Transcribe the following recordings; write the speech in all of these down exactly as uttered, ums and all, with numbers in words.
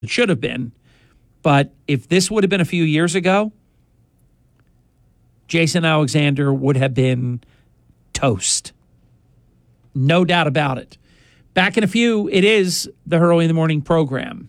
It should have been. But if this would have been a few years ago, Jason Alexander would have been toast. No doubt about it. Back in a few, it is the Hurley in the Morning program.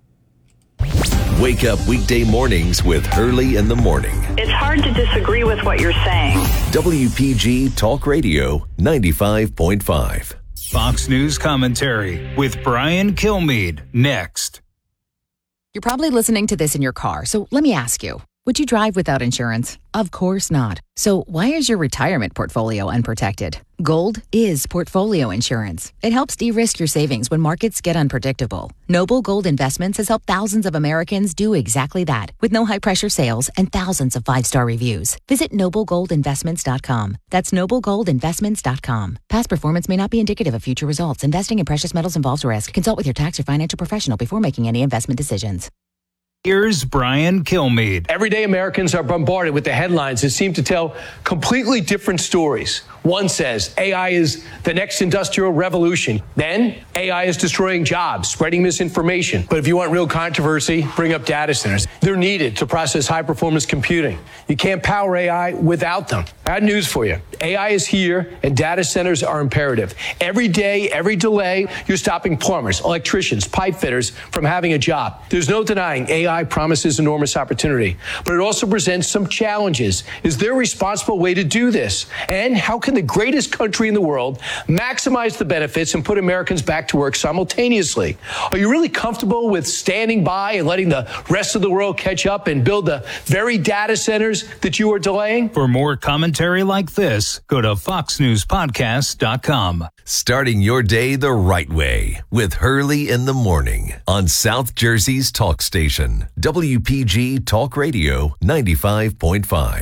Wake up weekday mornings with Hurley in the Morning. It's hard to disagree with what you're saying. W P G Talk Radio ninety-five point five. Fox News commentary with Brian Kilmeade next. You're probably listening to this in your car, so let me ask you, would you drive without insurance? Of course not. So why is your retirement portfolio unprotected? Gold is portfolio insurance. It helps de-risk your savings when markets get unpredictable. Noble Gold Investments has helped thousands of Americans do exactly that with no high-pressure sales and thousands of five-star reviews. Visit noble gold investments dot com. That's noble gold investments dot com. Past performance may not be indicative of future results. Investing in precious metals involves risk. Consult with your tax or financial professional before making any investment decisions. Here's Brian Kilmeade. Everyday Americans are bombarded with the headlines that seem to tell completely different stories. One says A I is the next industrial revolution. Then A I is destroying jobs, spreading misinformation. But if you want real controversy, bring up data centers. They're needed to process high-performance computing. You can't power A I without them. Bad news for you. A I is here, and data centers are imperative. Every day, every delay, you're stopping plumbers, electricians, pipe fitters from having a job. There's no denying A I promises enormous opportunity, but it also presents some challenges. Is there a responsible way to do this? And how can the greatest country in the world maximize the benefits and put Americans back to work simultaneously? Are you really comfortable with standing by and letting the rest of the world catch up and build the very data centers that you are delaying? For more commentary like this, go to fox news podcast dot com. Starting your day the right way with Hurley in the Morning on South Jersey's talk station, W P G Talk Radio ninety-five point five.